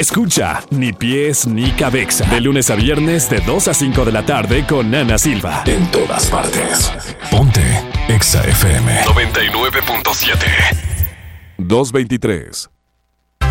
Escucha Ni Pies Ni Cabeza. De lunes a viernes de 2 a 5 de la tarde con Ana Silva. En todas partes. Ponte Exa FM 99.7. 223.